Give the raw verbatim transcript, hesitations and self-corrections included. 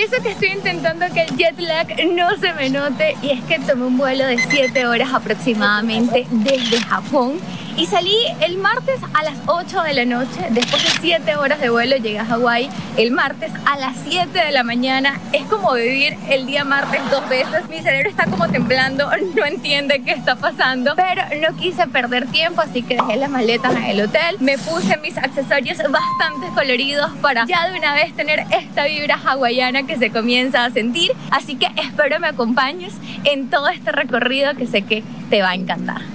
Confieso que estoy intentando que el jet lag no se me note y es que tomé un vuelo de siete horas aproximadamente desde Japón y salí el martes a las ocho de la noche. Después de siete horas de vuelo llegué a Hawái el martes a las siete de la mañana. Es como vivir el día martes dos veces. Mi cerebro está como temblando, no entiende qué está pasando, pero no quise perder tiempo, así que dejé las maletas en el hotel. Me puse mis accesorios bastante coloridos para ya de una vez tener esta vibra hawaiana que se comienza a sentir. Así que espero me acompañes en todo este recorrido que sé que te va a encantar.